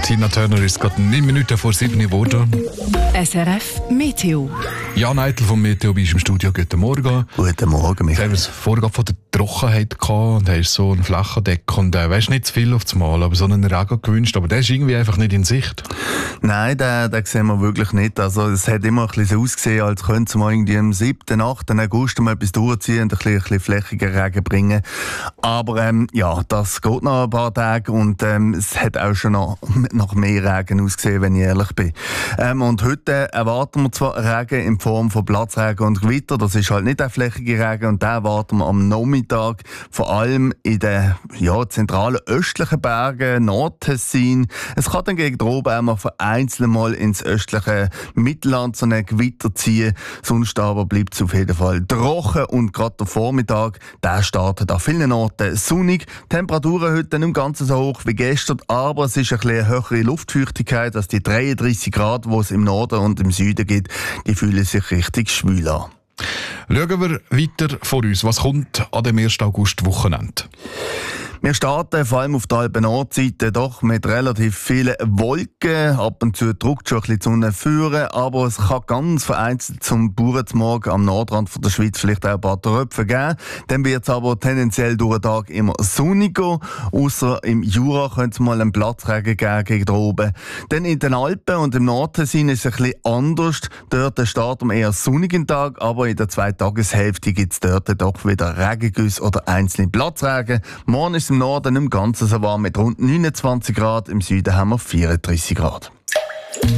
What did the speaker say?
Tina Turner ist gerade 9 Minuten vor 7 Uhr geworden. SRF Meteo. Jan Eitel vom Meteo ist im Studio. Guten Morgen. Guten Morgen, Jetzt Michael. haben wir es vorher von der Trockenheit gehabt und hast so einen flachen Deck und weisst nicht zu viel auf das Mal, aber so einen Regen gewünscht, aber der ist irgendwie einfach nicht in Sicht. Nein, den sehen wir wirklich nicht. Also, es hat immer ein bisschen so ausgesehen, als könnte man irgendwie am 7., 8. August mal etwas durchziehen und ein bisschen flächigen Regen bringen. Aber ja, das geht noch ein paar Tage und es hat auch schon noch nach mehr Regen ausgesehen, wenn ich ehrlich bin. Und heute erwarten wir zwar Regen in Form von Platzregen und Gewitter, das ist halt nicht der flächige Regen und den erwarten wir am Nachmittag, vor allem in den zentralen östlichen Bergen, Nordtessin. Es kann dann gegen oben auch mal vereinzelt mal ins östliche Mittelland so ein Gewitter ziehen, sonst aber bleibt es auf jeden Fall trocken und gerade der Vormittag, der startet an vielen Orten sonnig. Temperaturen heute nicht ganz so hoch wie gestern, aber es ist ein bisschen eine höhere Luftfeuchtigkeit als die 33 Grad, die es im Norden und im Süden gibt. Die fühlen sich richtig schwül an. Schauen wir weiter vor uns. Was kommt an dem 1. August-Wochenende? Wir starten vor allem auf der Alpen-Nordseite doch mit relativ vielen Wolken. Ab und zu drückt schon ein bisschen die Sonne führen, aber es kann ganz vereinzelt zum Bauernmorgen am Nordrand von der Schweiz vielleicht auch ein paar Tröpfe geben. Dann wird es aber tendenziell durch den Tag immer sonniger. Ausser im Jura könnte es mal einen Platzregen geben gegen oben. Dann in den Alpen und im Nordtessin ist es ein bisschen anders. Dort startet man eher sonnigen Tag, aber in der 2 Tageshälfte gibt es dort doch wieder Regengüsse oder einzelne Platzregen. Morgen ist im Norden im Ganzen so warm mit rund 29 Grad, im Süden haben wir 34 Grad.